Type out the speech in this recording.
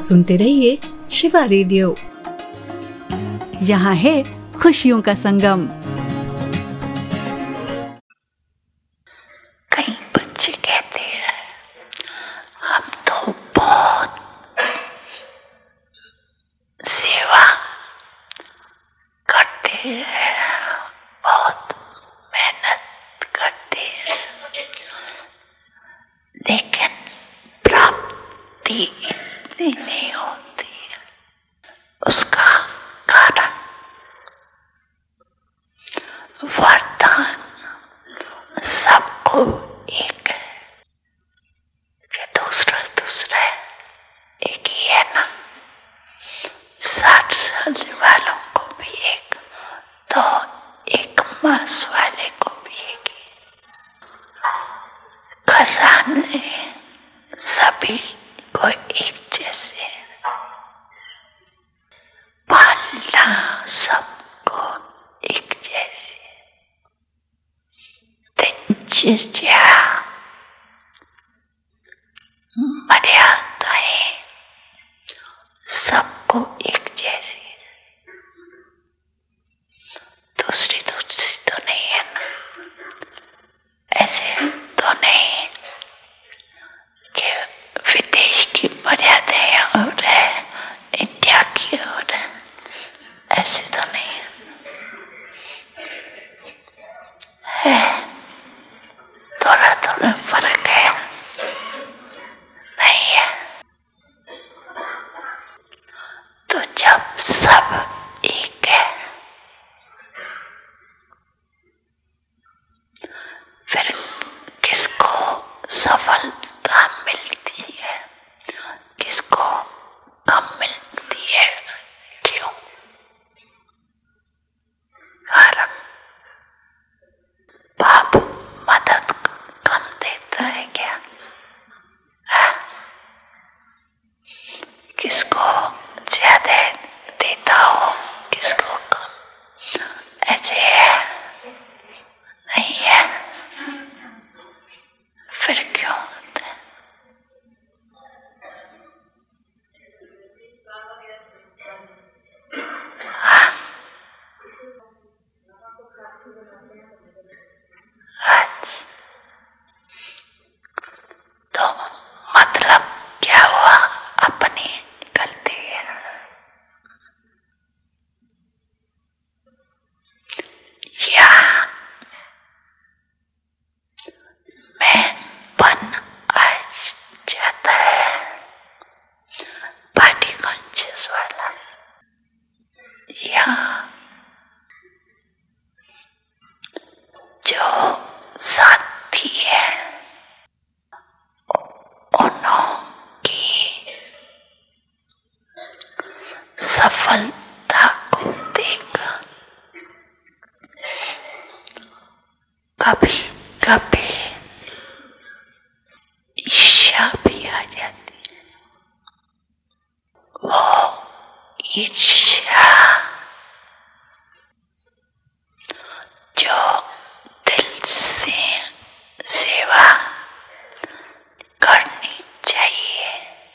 सुनते रहिए शिवा रेडियो। यहाँ है खुशियों का संगम। कई बच्चे कहते हैं हम तो बहुत सेवा करते हैं, बहुत मेहनत करते हैं, लेकिन प्राप्ति इतनी नहीं होती है। उसका कारण वरदान सबको एक है कि दूसरा एक ही है ना। 60 साल वालों को भी एक, तो 1 मास वाले को भी एक ही। खजाने सभी को एक जैसे, पालना सबको एक जैसे, दिनचर्या मर्यादाएं सबको एक जैसी। दूसरी तो नहीं है ना। ऐसे तो नहीं कि विदेश की मर्यादाएं और है, इंडिया की और है, ऐसे तो नहीं है। थोड़ा फर्क है, नहीं है। तो जब सब एक है, फिर किसको सफलता मिलती है, किसको कम मिलती है? क्यों? कारण बाप मदद कम देता है क्या? किसको ज्यादा देता हो, किसको कम, ऐसे है? नहीं है। फिर क्यों होता है? तो मतलब क्या हुआ? अपनी गलती है। या मैं बन आ जाता है बॉडी कॉन्शियस वाला, या जो साथी है उनकी सफलता को देख कभी कभी ईर्ष्या भी आ जाती है। वो ईर्ष्या